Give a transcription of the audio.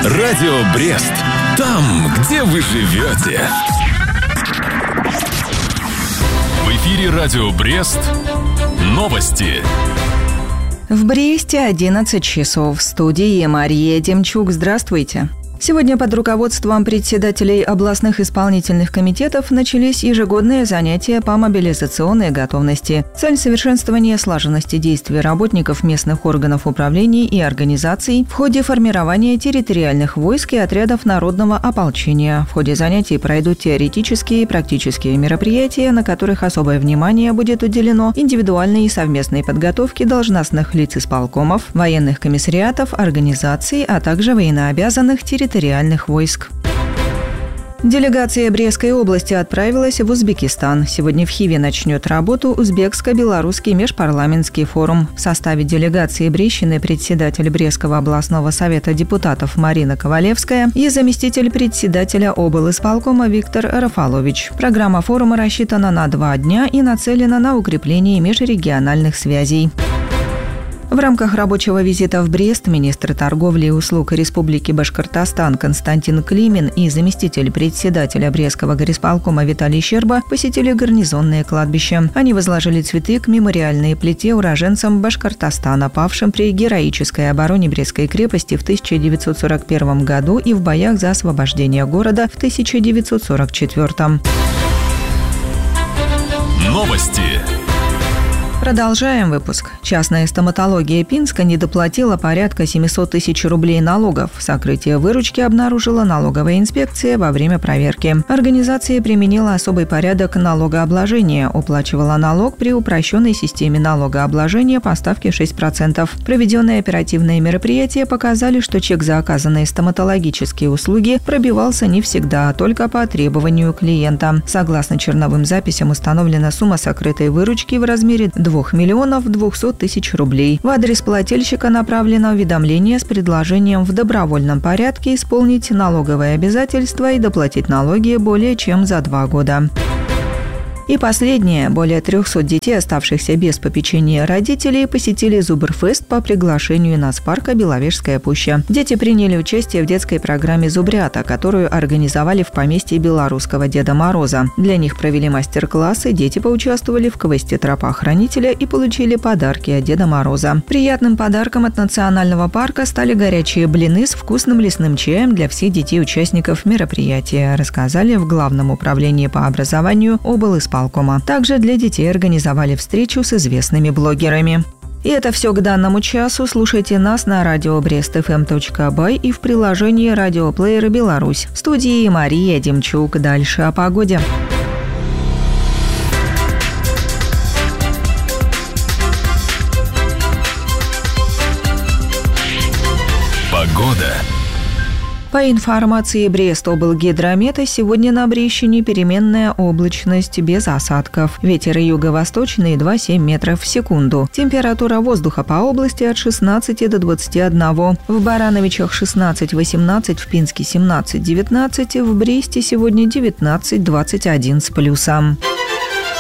Радио Брест. Там, где вы живете. В эфире Радио Брест. Новости. В Бресте 11 часов. В студии Мария Демчук. Здравствуйте. Сегодня под руководством председателей областных исполнительных комитетов начались ежегодные занятия по мобилизационной готовности. Цель – совершенствования слаженности действий работников местных органов управления и организаций в ходе формирования территориальных войск и отрядов народного ополчения. В ходе занятий пройдут теоретические и практические мероприятия, на которых особое внимание будет уделено индивидуальной и совместной подготовке должностных лиц исполкомов, военных комиссариатов, организаций, а также военнообязанных территориальных войск. Делегация Брестской области отправилась в Узбекистан. Сегодня в Хиве начнет работу Узбекско-белорусский межпарламентский форум. В составе делегации Брестщины председатель Брестского областного совета депутатов Марина Ковалевская и заместитель председателя облисполкома Виктор Рафалович. Программа форума рассчитана на 2 дня и нацелена на укрепление межрегиональных связей. В рамках рабочего визита в Брест министр торговли и услуг Республики Башкортостан Константин Климин и заместитель председателя Брестского горисполкома Виталий Щерба посетили гарнизонное кладбище. Они возложили цветы к мемориальной плите уроженцам Башкортостана, павшим при героической обороне Брестской крепости в 1941 году и в боях за освобождение города в 1944. Новости. Продолжаем выпуск. Частная стоматология Пинска не доплатила порядка 700 тысяч рублей налогов. Сокрытие выручки обнаружила налоговая инспекция во время проверки. Организация применила особый порядок налогообложения, уплачивала налог при упрощенной системе налогообложения по ставке 6%. Проведенные оперативные мероприятия показали, что чек за оказанные стоматологические услуги пробивался не всегда, а только по требованию клиента. Согласно черновым записям установлена сумма сокрытой выручки в размере 2 миллионов 200 тысяч рублей. В адрес плательщика направлено уведомление с предложением в добровольном порядке исполнить налоговые обязательства и доплатить налоги более чем за 2 года. И последнее. Более 300 детей, оставшихся без попечения родителей, посетили Зубрфест по приглашению нацпарка «Беловежская пуща». Дети приняли участие в детской программе «Зубрята», которую организовали в поместье белорусского Деда Мороза. Для них провели мастер-классы, дети поучаствовали в квесте «Тропа хранителя» и получили подарки от Деда Мороза. Приятным подарком от национального парка стали горячие блины с вкусным лесным чаем для всех детей-участников мероприятия, рассказали в Главном управлении по образованию облисполкома. Также для детей организовали встречу с известными блогерами. И это все к данному часу. Слушайте нас на радио brestfm.by и в приложении радиоплеера «Беларусь». В студии Мария Демчук. Дальше о погоде. Погода. По информации Брестоблгидромета, сегодня на Брестщине переменная облачность без осадков. Ветер юго-восточный 2,7 метров в секунду. Температура воздуха по области от 16 до 21. В Барановичах 16-18, в Пинске 17-19, в Бресте сегодня 19-21 с плюсом.